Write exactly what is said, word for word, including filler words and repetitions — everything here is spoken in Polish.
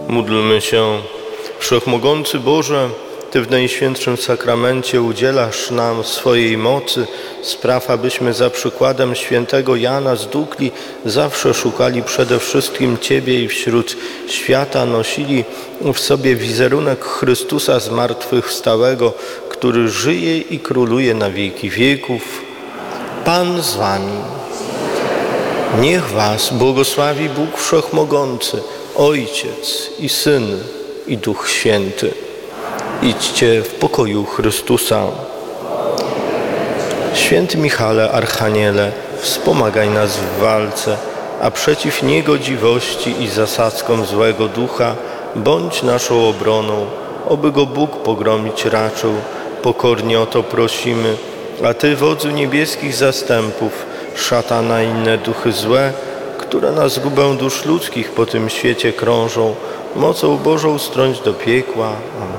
Módlmy się. Wszechmogący Boże, Ty w Najświętszym Sakramencie udzielasz nam swojej mocy, spraw, abyśmy za przykładem świętego Jana z Dukli zawsze szukali przede wszystkim Ciebie i wśród świata nosili w sobie wizerunek Chrystusa zmartwychwstałego, który żyje i króluje na wieki wieków. Pan z Wami. Niech Was błogosławi Bóg Wszechmogący, Ojciec i Syn i Duch Święty. Idźcie w pokoju Chrystusa. Święty Michale, Archaniele, wspomagaj nas w walce, a przeciw niegodziwości i zasadzkom złego ducha bądź naszą obroną, oby go Bóg pogromić raczył. Pokornie o to prosimy, a Ty, wodzu niebieskich zastępów, szatana i inne duchy złe, które na zgubę dusz ludzkich po tym świecie krążą, mocą Bożą strąć do piekła. Amen.